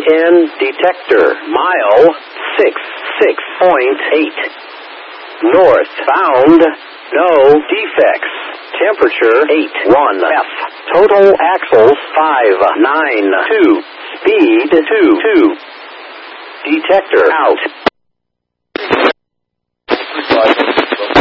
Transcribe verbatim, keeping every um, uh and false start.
N detector. Mile six six point eight. Northbound, no defects. Temperature eight one F. Total axles five nine two. Speed two two. Detector out.